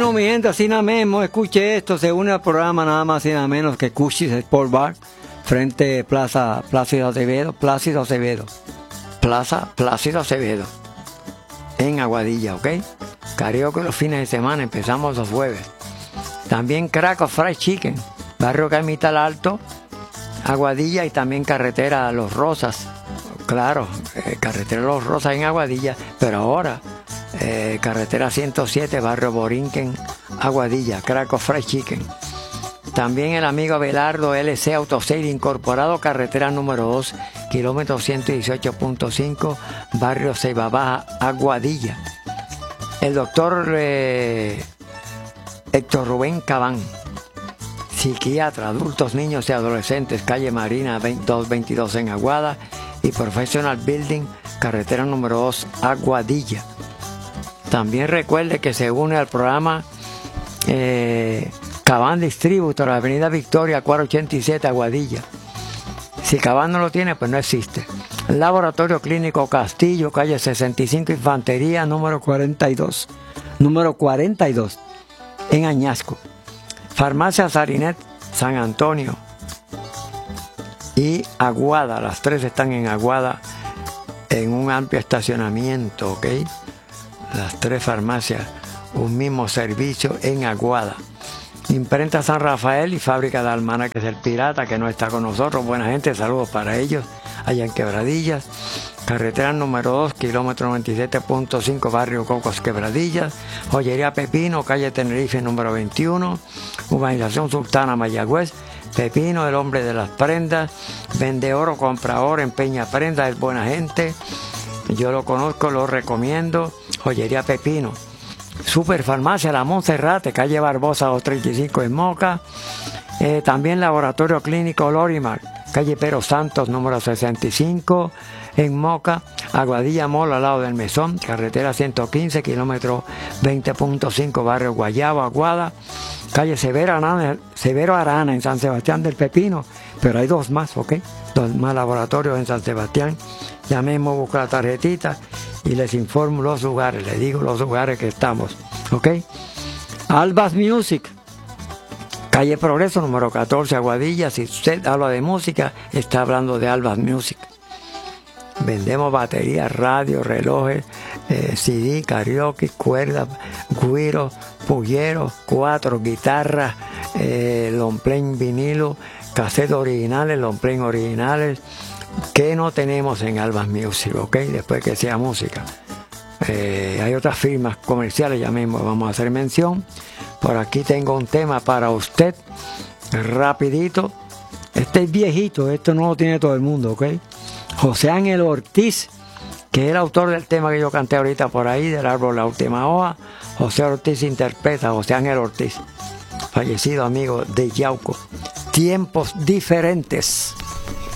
Bueno, mi gente, así nada mismo, escuche esto, se une al programa nada más y nada menos que Cushis Sport Bar, frente Plaza Plácido Acevedo, Plaza Plácido Acevedo, en Aguadilla, ¿ok? Karaoke los fines de semana, empezamos los jueves. También Crackle Fried Chicken, barrio Caimital Alto, Aguadilla, y también carretera Los Rosas, claro, carretera Los Rosas en Aguadilla, pero ahora carretera 107, barrio Borinquen, Aguadilla, Crackle Fried Chicken. También el amigo Abelardo LC Autosale Incorporado, carretera número 2, kilómetro 118.5, barrio Ceiba Baja, Aguadilla. El doctor Héctor Rubén Cabán, psiquiatra, adultos, niños y adolescentes, calle Marina 222 en Aguada, y Professional Building, carretera número 2, Aguadilla. También recuerde que se une al programa Cabán Distributor, avenida Victoria 487, Aguadilla. Si Cabán no lo tiene, pues no existe. Laboratorio Clínico Castillo, calle 65 Infantería, número 42, en Añasco. Farmacia Sarinet, San Antonio y Aguada, las tres están en Aguada, en un amplio estacionamiento, ¿ok? Las tres farmacias, un mismo servicio en Aguada. Imprenta San Rafael y fábrica de almanaques El Pirata, que no está con nosotros. Buena gente, saludos para ellos, allá en Quebradillas. Carretera número 2, kilómetro 97.5, barrio Cocos, Quebradillas. Joyería Pepino, calle Tenerife, número 21. Urbanización Sultana, Mayagüez. Pepino, el hombre de las prendas. Vende oro, compra oro, empeña prendas, es buena gente. Yo lo conozco, lo recomiendo. Joyería Pepino. Superfarmacia La Monserrate, calle Barbosa 235 en Moca. También Laboratorio Clínico Lorimar, calle Pero Santos, número 65 en Moca. Aguadilla Mall, al lado del Mesón, carretera 115, kilómetro 20.5, barrio Guayabo, Aguada. Calle Severo Arana en San Sebastián del Pepino, pero hay dos más, ¿ok? Dos más laboratorios en San Sebastián. Ya mismo busco la tarjetita y les informo los lugares, les digo los lugares que estamos, ¿ok? Albas Music, calle Progreso, número 14, Aguadilla. Si usted habla de música, está hablando de Albas Music. Vendemos baterías, radio, relojes, CD, karaoke, cuerdas, güiro, pullero, cuatro, guitarras, long plane vinilo, cassette originales, long plane originales, que no tenemos en Albas Music, ¿ok? Después que sea música. Hay otras firmas comerciales, ya mismo vamos a hacer mención. Por aquí tengo un tema para usted, rapidito. Este es viejito, esto no lo tiene todo el mundo, ¿ok? José Ángel Ortiz, que es el autor del tema que yo canté ahorita por ahí, del árbol La Última Hoja. José Ortiz interpreta, José Ángel Ortiz, fallecido amigo de Yauco. Tiempos diferentes.